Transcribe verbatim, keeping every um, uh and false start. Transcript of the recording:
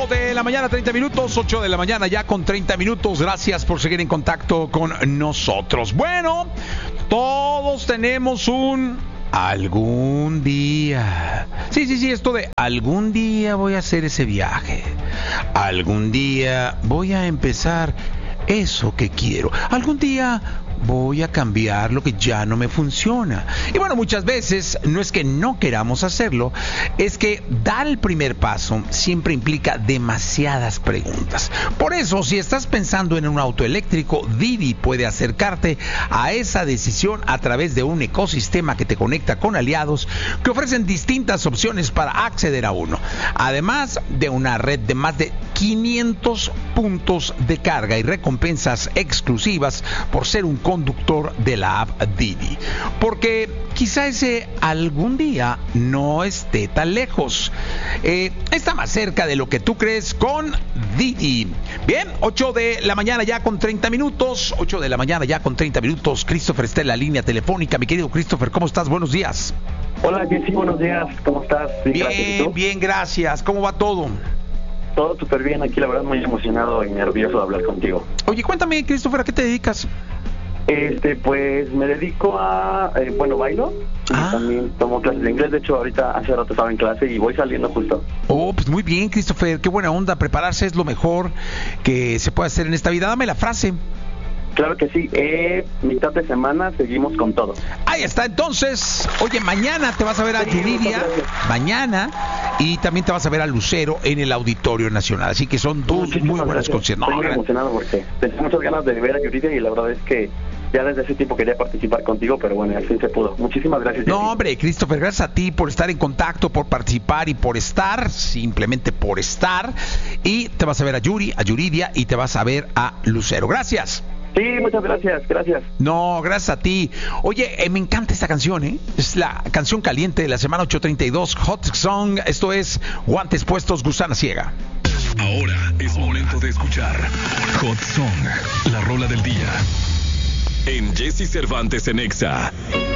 ocho de la mañana, treinta minutos. ocho de la mañana ya con treinta minutos. Gracias por seguir en contacto con nosotros. Bueno, todos tenemos un algún día. Sí, sí, sí, esto de algún día voy a hacer ese viaje. Algún día voy a empezar eso que quiero. Algún día voy a cambiar lo que ya no me funciona. Y bueno, muchas veces no es que no queramos hacerlo, es que dar el primer paso siempre implica demasiadas preguntas. Por eso, si estás pensando en un auto eléctrico, Didi puede acercarte a esa decisión a través de un ecosistema que te conecta con aliados que ofrecen distintas opciones para acceder a uno. Además de una red de más de quinientos puntos de carga y recompensas exclusivas por ser un conductor de la app Didi. Porque quizá ese algún día no esté tan lejos. Eh, está más cerca de lo que tú crees con Didi. Bien, ocho de la mañana ya con treinta minutos. ocho de la mañana ya con treinta minutos. Christopher está en la línea telefónica. Mi querido Christopher, ¿cómo estás? Buenos días. Hola, Jessy, buenos días. ¿Cómo estás? Sí, bien, gracias, bien, gracias. ¿Cómo va todo? Todo súper bien. Aquí, la verdad, muy emocionado y nervioso de hablar contigo. Oye, cuéntame, Christopher, ¿a qué te dedicas? Este, pues me dedico a, eh, bueno, bailo. Ah. Y también tomo clases de inglés. De hecho, ahorita hace rato estaba en clase y voy saliendo justo. Oh, pues muy bien, Christopher. Qué buena onda. Prepararse es lo mejor que se puede hacer en esta vida. Dame la frase. Claro que sí, eh, mitad de semana seguimos con todo. Ahí está, entonces, oye, mañana te vas a ver a Sí, Yuridia, mañana, y también te vas a ver a Lucero en el Auditorio Nacional, así que son dos Muchísimas muy buenas gracias. conciertos. Estoy No, muy emocionado porque tenía muchas ganas de ver a Yuridia y la verdad es que ya desde ese tiempo quería participar contigo, pero bueno, al fin se pudo. Muchísimas gracias. no, Jessy. hombre, Christopher, gracias a ti por estar en contacto, por participar y por estar, simplemente por estar, y te vas a ver a Yuri, a Yuridia, y te vas a ver a Lucero. Gracias. Sí, muchas gracias, gracias. No, gracias a ti. Oye, eh, me encanta esta canción, ¿eh? Es la canción caliente de la semana ocho treinta y dos, Hot Song. Esto es Guantes Puestos, Gusana Ciega. Ahora es momento de escuchar Hot Song, la rola del día. En Jessy Cervantes en Exa.